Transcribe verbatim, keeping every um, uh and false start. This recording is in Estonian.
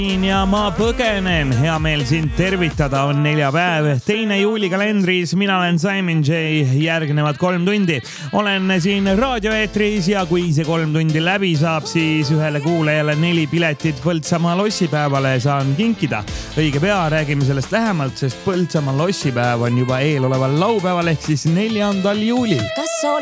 ja ma põgenen, hea meel sind tervitada, on neljapäev, teine juuli kalendris, mina olen Simon J, järgnevad kolm tundi. Olen siin raadioeetris ja kui see kolm tundi läbi saab, siis ühele kuulajale neli piletit Põltsamaa lossipäevale saan kinkida. Õige pea räägime sellest lähemalt, sest Põltsamaa lossipäev on juba eeloleval laupäeval ehk siis neljandal juulil. Kas